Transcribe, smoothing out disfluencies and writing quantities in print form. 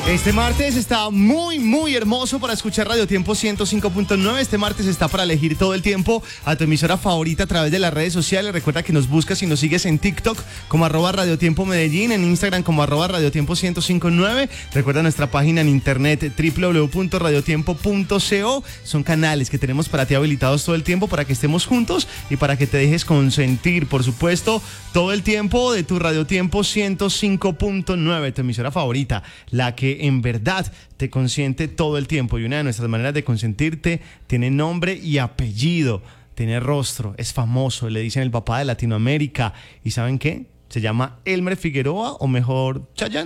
Este martes está muy hermoso para escuchar Radio Tiempo 105.9. Este martes está para elegir todo el tiempo a tu emisora favorita a través de las redes sociales. Recuerda que nos buscas y nos sigues en TikTok como @radiotiempo_Medellín, en Instagram como @radiotiempo 105.9. Recuerda nuestra página en internet www.radiotiempo.co. Son canales que tenemos para ti habilitados todo el tiempo para que estemos juntos y para que te dejes consentir, por supuesto, todo el tiempo de tu Radio Tiempo 105.9, tu emisora favorita, la que en verdad te consiente todo el tiempo. Y una de nuestras maneras de consentirte tiene nombre y apellido, tiene rostro, es famoso, le dicen el papá de Latinoamérica. ¿Y saben qué? Se llama Elmer Figueroa, o mejor Chayanne.